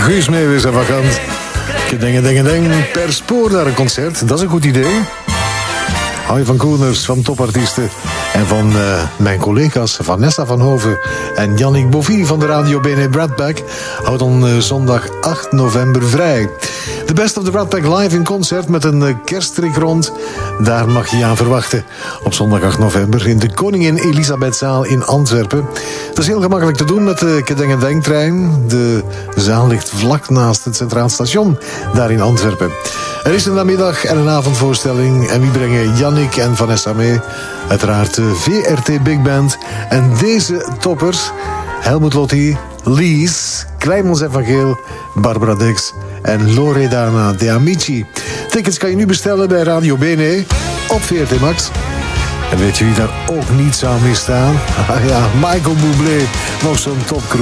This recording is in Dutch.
Guus Meeuwis en vakant. Ding, per spoor naar een concert. Dat is een goed idee. Hou je van Koeners, van topartiesten en van mijn collega's Vanessa van Hoven en Yannick Boffy van de Radio BNE Bradpack. Houd dan zondag 8 november vrij. De Best of the Bradpack live in concert met een kerststrik rond. Daar mag je je aan verwachten. Op zondag 8 november in de Koningin Elisabethzaal in Antwerpen. Dat is heel gemakkelijk te doen met de Kedeng-en-Denk-trein. De zaal ligt vlak naast het Centraal Station, daar in Antwerpen. Er is een namiddag en een avondvoorstelling. En wie brengen Yannick en Vanessa mee? Uiteraard de VRT Big Band. En deze toppers: Helmut Lotti, Lies, Kleimans en Van Geel, Barbara Dex en Loredana De Amici. Tickets kan je nu bestellen bij Radio BNE op VRT Max. En weet je wie daar ook niet zou misstaan? Ah ja, Michael Bublé, nog zo'n topcrew.